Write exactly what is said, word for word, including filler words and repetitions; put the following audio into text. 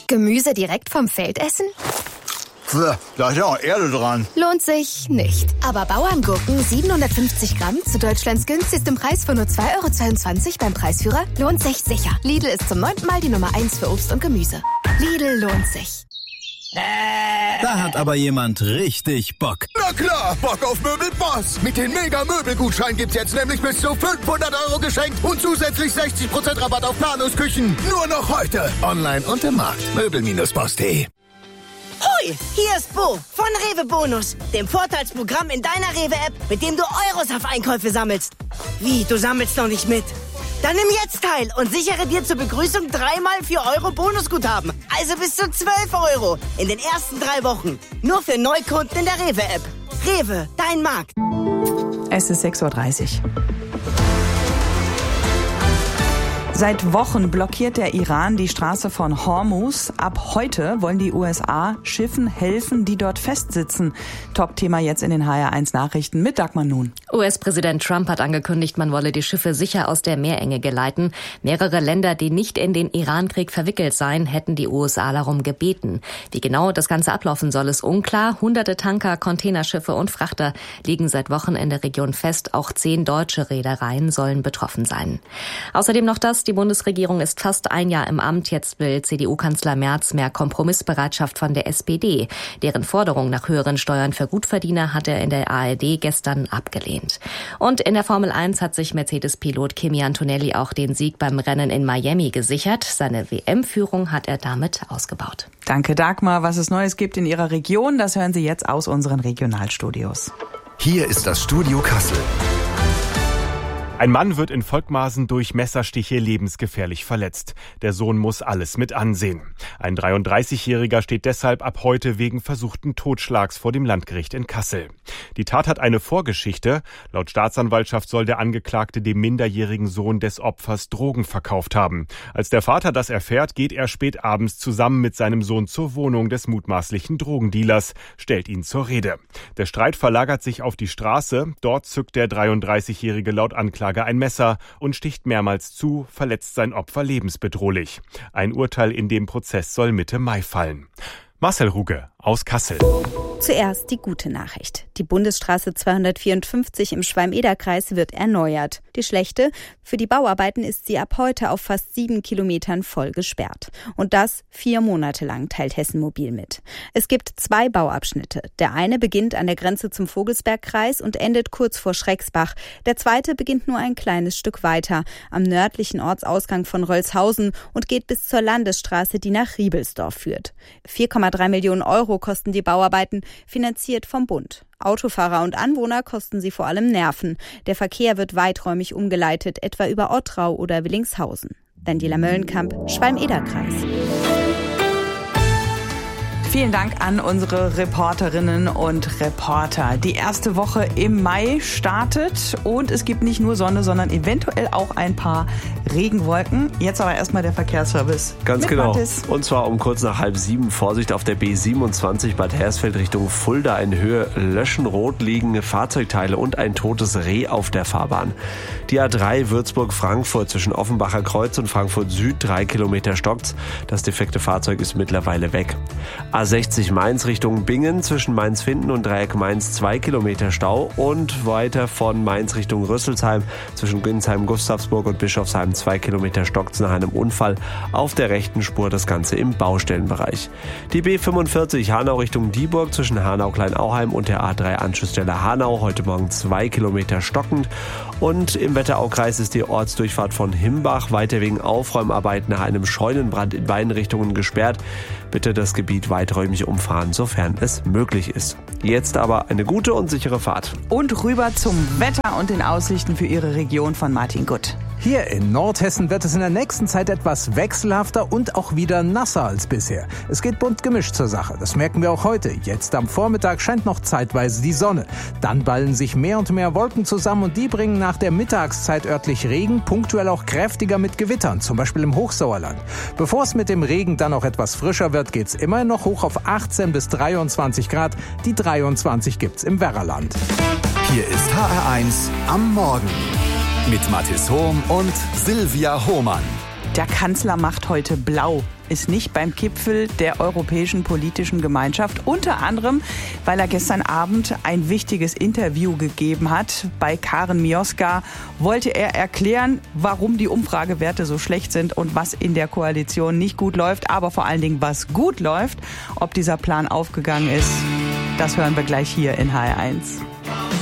Gemüse direkt vom Feld essen? Pff, da ist ja auch Erde dran. Lohnt sich nicht. Aber Bauerngurken siebenhundertfünfzig Gramm zu Deutschlands günstigstem Preis von nur zwei Euro zweiundzwanzig beim Preisführer lohnt sich sicher. Lidl ist zum neunten Mal die Nummer eins für Obst und Gemüse. Lidl lohnt sich. Da hat aber jemand richtig Bock. Na klar, Bock auf Möbelboss. Mit den Mega-Möbelgutschein gibt's jetzt nämlich bis zu fünfhundert Euro geschenkt und zusätzlich sechzig Prozent Rabatt auf Planungsküchen. Nur noch heute. Online und im Markt. Möbel Bindestrich boss punkt de. Hoi, hier ist Bo von Rewe Bonus, dem Vorteilsprogramm in deiner Rewe-App, mit dem du Euros auf Einkäufe sammelst. Wie, du sammelst noch nicht mit? Dann nimm jetzt teil und sichere dir zur Begrüßung dreimal vier Euro Bonusguthaben. Also bis zu zwölf Euro in den ersten drei Wochen. Nur für Neukunden in der Rewe-App. Rewe, dein Markt. Es ist sechs Uhr dreißig. Seit Wochen blockiert der Iran die Straße von Hormuz. Ab heute wollen die U S A Schiffen helfen, die dort festsitzen. Top-Thema jetzt in den H R eins Nachrichten mit Dagmar Nun. U S-Präsident Trump hat angekündigt, man wolle die Schiffe sicher aus der Meerenge geleiten. Mehrere Länder, die nicht in den Iran-Krieg verwickelt seien, hätten die U S A darum gebeten. Wie genau das Ganze ablaufen soll, ist unklar. Hunderte Tanker, Containerschiffe und Frachter liegen seit Wochen in der Region fest. Auch zehn deutsche Reedereien sollen betroffen sein. Außerdem noch das: Die Bundesregierung ist fast ein Jahr im Amt. Jetzt will C D U-Kanzler Merz mehr Kompromissbereitschaft von der S P D. Deren Forderung nach höheren Steuern für Gutverdiener hat er in der A R D gestern abgelehnt. Und in der Formel eins hat sich Mercedes-Pilot Kimi Antonelli auch den Sieg beim Rennen in Miami gesichert. Seine W M-Führung hat er damit ausgebaut. Danke, Dagmar. Was es Neues gibt in Ihrer Region, das hören Sie jetzt aus unseren Regionalstudios. Hier ist das Studio Kassel. Ein Mann wird in Volkmarsen durch Messerstiche lebensgefährlich verletzt. Der Sohn muss alles mit ansehen. Ein dreiunddreißigjähriger steht deshalb ab heute wegen versuchten Totschlags vor dem Landgericht in Kassel. Die Tat hat eine Vorgeschichte. Laut Staatsanwaltschaft soll der Angeklagte dem minderjährigen Sohn des Opfers Drogen verkauft haben. Als der Vater das erfährt, geht er spät abends zusammen mit seinem Sohn zur Wohnung des mutmaßlichen Drogendealers, stellt ihn zur Rede. Der Streit verlagert sich auf die Straße. Dort zückt der dreiunddreißigjährige laut Anklage ein Messer und sticht mehrmals zu, verletzt sein Opfer lebensbedrohlich. Ein Urteil in dem Prozess soll Mitte Mai fallen. Marcel Ruge aus Kassel. Zuerst die gute Nachricht. Die Bundesstraße zweihundertvierundfünfzig im Schwalm-Eder-Kreis wird erneuert. Die schlechte: Für die Bauarbeiten ist sie ab heute auf fast sieben Kilometern voll gesperrt. Und das vier Monate lang, teilt Hessen Mobil mit. Es gibt zwei Bauabschnitte. Der eine beginnt an der Grenze zum Vogelsbergkreis und endet kurz vor Schrecksbach. Der zweite beginnt nur ein kleines Stück weiter, am nördlichen Ortsausgang von Rolzhausen und geht bis zur Landesstraße, die nach Riebelsdorf führt. vier Komma drei Millionen Euro kosten die Bauarbeiten, finanziert vom Bund. Autofahrer und Anwohner kosten sie vor allem Nerven. Der Verkehr wird weiträumig umgeleitet, etwa über Ottrau oder Willingshausen. Daniela Möllenkamp, Schwalm-Eder-Kreis. Vielen Dank an unsere Reporterinnen und Reporter. Die erste Woche im Mai startet und es gibt nicht nur Sonne, sondern eventuell auch ein paar Regenwolken. Jetzt aber erstmal der Verkehrsservice. Ganz mit genau. Mathis. Und zwar um kurz nach halb sieben. Vorsicht auf der B siebenundzwanzig Bad Hersfeld Richtung Fulda in Höhe Löschenrot liegen Fahrzeugteile und ein totes Reh auf der Fahrbahn. Die A drei Würzburg-Frankfurt zwischen Offenbacher Kreuz und Frankfurt Süd, drei Kilometer stockt's. Das defekte Fahrzeug ist mittlerweile weg. A sechzig Mainz Richtung Bingen zwischen Mainz-Finden und Dreieck Mainz zwei Kilometer Stau und weiter von Mainz Richtung Rüsselsheim zwischen Ginsheim, Gustavsburg und Bischofsheim zwei Kilometer stockt's nach einem Unfall auf der rechten Spur, das Ganze im Baustellenbereich. Die B fünfundvierzig Hanau Richtung Dieburg zwischen Hanau-Kleinauheim und der A drei Anschlussstelle Hanau heute Morgen zwei Kilometer stockend und im Wetteraukreis ist die Ortsdurchfahrt von Himbach weiter wegen Aufräumarbeiten nach einem Scheunenbrand in beiden Richtungen gesperrt. Bitte das Gebiet weiträumig umfahren, sofern es möglich ist. Jetzt aber eine gute und sichere Fahrt. Und rüber zum Wetter und den Aussichten für Ihre Region von Martin Gutt. Hier in Nordhessen wird es in der nächsten Zeit etwas wechselhafter und auch wieder nasser als bisher. Es geht bunt gemischt zur Sache. Das merken wir auch heute. Jetzt am Vormittag scheint noch zeitweise die Sonne. Dann ballen sich mehr und mehr Wolken zusammen und die bringen nach der Mittagszeit örtlich Regen, punktuell auch kräftiger mit Gewittern, zum Beispiel im Hochsauerland. Bevor es mit dem Regen dann auch etwas frischer wird, geht's immerhin noch hoch auf achtzehn bis dreiundzwanzig Grad. Die dreiundzwanzig gibt's im Werraland. Hier ist H R eins am Morgen mit Mathis Hohm und Silvia Hohmann. Der Kanzler macht heute blau, ist nicht beim Gipfel der Europäischen Politischen Gemeinschaft. Unter anderem, weil er gestern Abend ein wichtiges Interview gegeben hat. Bei Karen Mioska wollte er erklären, warum die Umfragewerte so schlecht sind und was in der Koalition nicht gut läuft, aber vor allen Dingen, was gut läuft. Ob dieser Plan aufgegangen ist, das hören wir gleich hier in H R eins.